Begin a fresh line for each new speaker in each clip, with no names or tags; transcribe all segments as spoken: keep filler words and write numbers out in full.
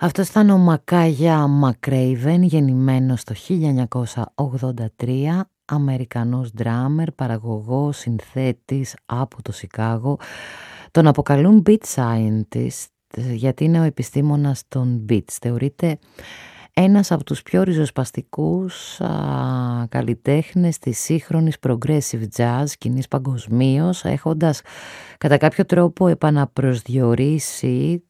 Αυτός ήταν ο Μακάγια Μακρέιβεν, γεννημένος το χίλια εννιακόσια ογδόντα τρία, Αμερικανός ντράμερ, παραγωγός, συνθέτης από το Σικάγο. Τον αποκαλούν beat scientist γιατί είναι ο επιστήμονας των beats. Θεωρείται ένας από τους πιο ριζοσπαστικούς α, καλλιτέχνες της σύγχρονης progressive jazz σκηνής παγκοσμίως, έχοντας κατά κάποιο τρόπο επαναπροσδιορίσει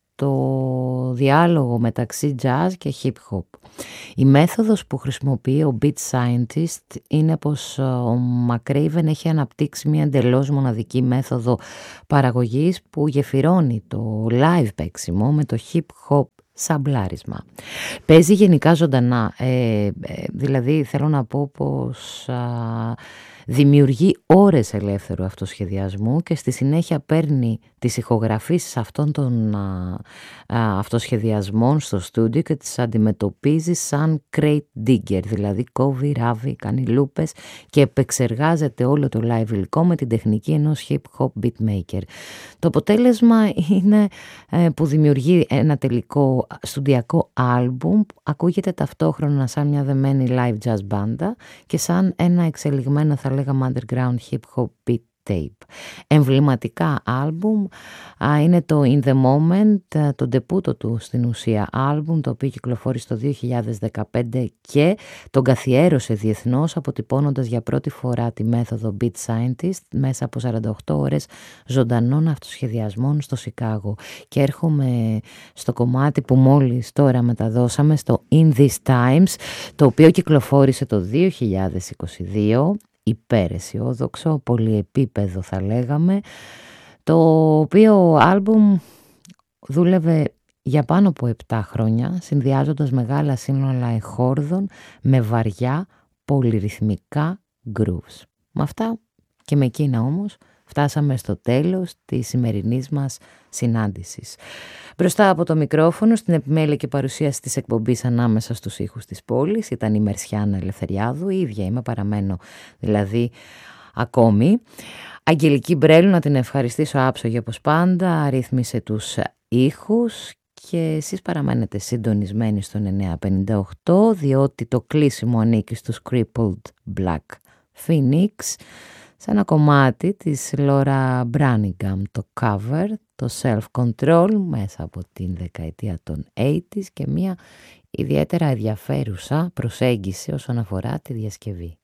το διάλογο μεταξύ jazz και hip hop. Η μέθοδος που χρησιμοποιεί ο beat scientist είναι πως ο Μακρέιβεν έχει αναπτύξει μια εντελώς μοναδική μέθοδο παραγωγής που γεφυρώνει το live παίξιμο με το hip hop σαμπλάρισμα. Παίζει γενικά ζωντανά, ε, ε, δηλαδή θέλω να πω πως α, δημιουργεί ώρες ελεύθερου αυτοσχεδιασμού και στη συνέχεια παίρνει τις ηχογραφήσεις αυτών των α, α, αυτοσχεδιασμών στο στούντιο και τις αντιμετωπίζει σαν crate digger, δηλαδή κόβει, ράβει, κάνει λούπες και επεξεργάζεται όλο το live υλικό με την τεχνική ενός hip hop beatmaker. Το αποτέλεσμα είναι ε, που δημιουργεί ένα τελικό στουντιακό άλμπουμ που ακούγεται ταυτόχρονα σαν μια δεμένη live jazz μπάντα και σαν ένα εξελιγμένο, θα λέγαμε, underground hip hop beat tape. Εμβληματικά άλμπουμ α, είναι το In The Moment, το ντεπούτο του στην ουσία άλμπουμ, το οποίο κυκλοφόρησε το δύο χιλιάδες δεκαπέντε και τον καθιέρωσε διεθνώς, αποτυπώνοντας για πρώτη φορά τη μέθοδο beat scientist μέσα από σαράντα οκτώ ώρες ζωντανών αυτοσχεδιασμών στο Σικάγο. Και έρχομαι στο κομμάτι που μόλις τώρα μεταδώσαμε, στο In These Times, το οποίο κυκλοφόρησε το δύο χιλιάδες είκοσι δύο, υπεραισιόδοξο, πολυεπίπεδο θα λέγαμε, το οποίο άλμπουμ δούλευε για πάνω από επτά χρόνια, συνδυάζοντας μεγάλα σύνολα εχόρδων με βαριά πολυρυθμικά grooves. Με αυτά και με εκείνα όμως φτάσαμε στο τέλος της σημερινής μας συνάντησης. Μπροστά από το μικρόφωνο, στην επιμέλεια και παρουσίαση της εκπομπής ανάμεσα στους ήχους της πόλης, ήταν η Μερσιάνα Ελευθεριάδου, η ίδια είμαι, παραμένω δηλαδή ακόμη. Αγγελική Μπρέλου, να την ευχαριστήσω άψογη όπως πάντα, ρύθμισε τους ήχους και εσείς παραμένετε συντονισμένοι στον εννιακόσια πενήντα οκτώ, διότι το κλείσιμο ανήκει στους Crippled Black Phoenix, σε ένα κομμάτι της Laura Branigan, το cover, το self-control, μέσα από την δεκαετία των ογδόντα και μια ιδιαίτερα ενδιαφέρουσα προσέγγιση όσον αφορά τη διασκευή.